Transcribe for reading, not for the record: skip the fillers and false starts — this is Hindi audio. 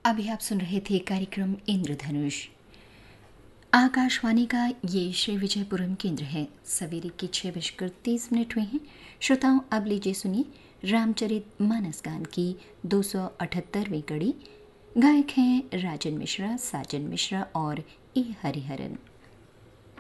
अभी आप सुन रहे थे कार्यक्रम इंद्रधनुष। आकाशवाणी का ये श्री विजयपुरम केंद्र है। सवेरे के 6:30 हुए हैं। श्रोताओं, अब लीजिए सुनिए रामचरित मानस गान की 278वीं कड़ी। गायक हैं राजन मिश्रा, साजन मिश्रा और ए हरिहरन।